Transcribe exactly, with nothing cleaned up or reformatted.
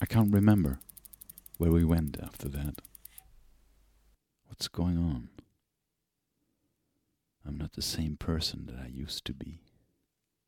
can't remember where we went after that. What's going on? I'm not the same person that I used to be.